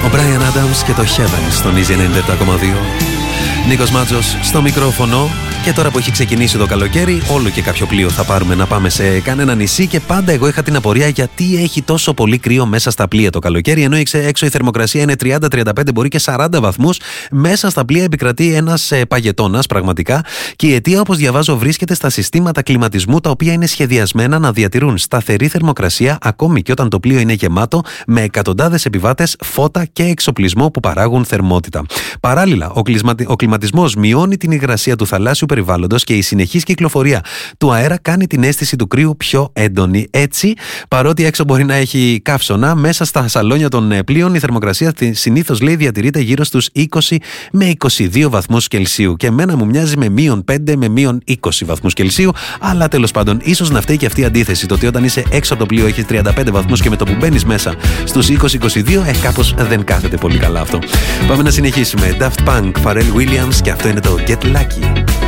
Brian Adams και το Heaven στον Easy 97,2. Νίκος Μάτζος στο μικρόφωνο. Και τώρα που έχει ξεκινήσει το καλοκαίρι, όλο και κάποιο πλοίο θα πάρουμε να πάμε σε κανένα νησί. Και πάντα εγώ είχα την απορία γιατί έχει τόσο πολύ κρύο μέσα στα πλοία το καλοκαίρι. Ενώ έξω η θερμοκρασία είναι 30-35, μπορεί και 40 βαθμούς. Μέσα στα πλοία επικρατεί ένας παγετώνας πραγματικά. Και η αιτία, όπως διαβάζω, βρίσκεται στα συστήματα κλιματισμού, τα οποία είναι σχεδιασμένα να διατηρούν σταθερή θερμοκρασία ακόμη και όταν το πλοίο είναι γεμάτο, με εκατοντάδες επιβάτες, φώτα και εξοπλισμό που παράγουν θερμότητα. Παράλληλα, ο κλιματισμός μειώνει την υγρασία του θαλάσσιου περιβάλλοντος και η συνεχής κυκλοφορία του αέρα κάνει την αίσθηση του κρύου πιο έντονη. Έτσι, παρότι έξω μπορεί να έχει καύσωνα, μέσα στα σαλόνια των πλοίων η θερμοκρασία συνήθως, λέει, διατηρείται γύρω στους 20 με 22 βαθμούς Κελσίου. Και εμένα μου μοιάζει με -5 με -20 βαθμούς Κελσίου, αλλά τέλος πάντων, ίσως να φταίει και αυτή η αντίθεση. Το ότι όταν είσαι έξω από το πλοίο έχει 35 βαθμούς και με το που μπαίνεις μέσα στους 20-22, κάπως δεν κάθεται πολύ καλά αυτό. Πάμε να συνεχίσουμε. Daft Punk, Pharrell Williams, και αυτό είναι το Get Lucky.